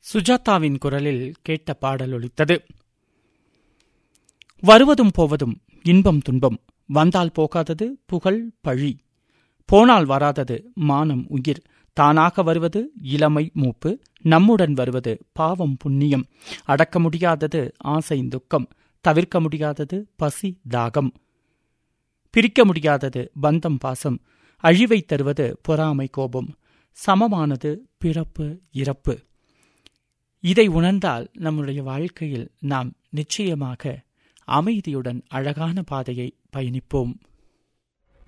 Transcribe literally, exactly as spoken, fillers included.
சுஜாதாவின் குரலில் கேட்ட பாடல் ஒலித்தது. வருவதும் போவதும் இன்பம் துன்பம், வந்தால் போகாதது புகழ் பழி, போனால் வராதது மானம் உயிர், தானாக வருவது இளமை மூப்பு, நம்முடன் வருவது பாவம் புண்ணியம், அடக்க முடியாதது ஆசை துக்கம், தவிர்க்க முடியாதது பசி தாகம், பிரிக்க முடியாதது பந்தம் பாசம், அழிவை தருவது பொறாமை கோபம், சமமானது பிறப்பு இறப்பு. இதை உணர்ந்தால் நம்முடைய வாழ்க்கையில் நாம் நிச்சயமாக அமைதியுடன் அழகான பாதையை பயணிப்போம்.